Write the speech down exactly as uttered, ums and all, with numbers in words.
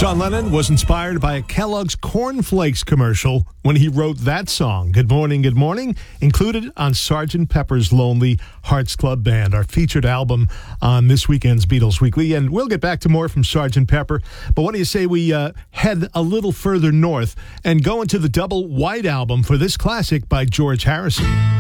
John Lennon was inspired by a Kellogg's Corn Flakes commercial when he wrote that song, Good Morning, Good Morning, included on Sergeant Pepper's Lonely Hearts Club Band, our featured album on this weekend's Beatles Weekly. And we'll get back to more from Sergeant Pepper. But what do you say we uh, head a little further north and go into the double white album for this classic by George Harrison?